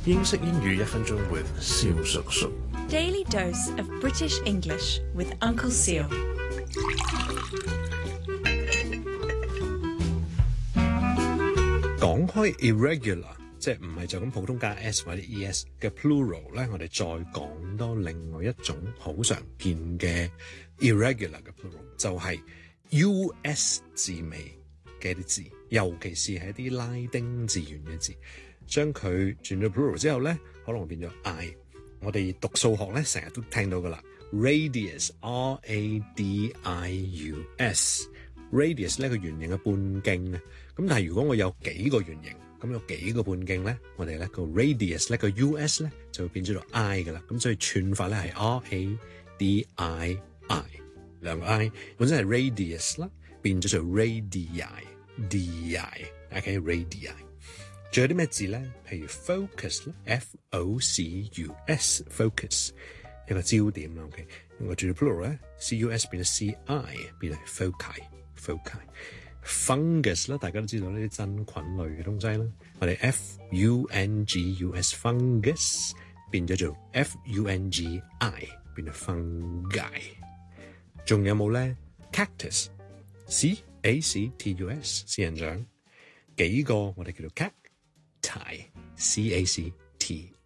英式英語1分鐘 with 蕭叔叔。 Daily dose of British English with Uncle Seal. 講開 irregular， 即係唔係就咁普通加 s 或者 es 嘅 plural 咧，我哋再講多另外一種好常見嘅 irregular 嘅 plural， 就係 us 字尾嘅啲字，尤其是係一啲拉丁字元嘅字，將佢轉咗 plural 之後咧，可能會變咗 I。我哋讀數學咧，成日都聽到噶啦 ，radius radius 咧個圓形嘅半徑啊。咁但係如果我有幾個圓形，咁有幾個半徑咧，我哋咧個 radius 咧個 us 咧就會變咗做 I 噶啦。咁所以串法咧係 radii， 兩個 I 本身係 radius 啦，變咗做 radii， radii。仲有啲咩字咧？譬如 focus 啦 ，focus focus 一個焦點啦。OK， 我轉咗 plural 咧 ，cus 變咗 ci， 變係 foci。fungus 啦，大家都知道呢啲真菌類嘅東西啦。我哋 fungus fungus 變咗做 fungi， 變咗 fungi。仲有冇咧 ？cactus cactus 仙人掌，幾個我哋叫做 cacti cacti。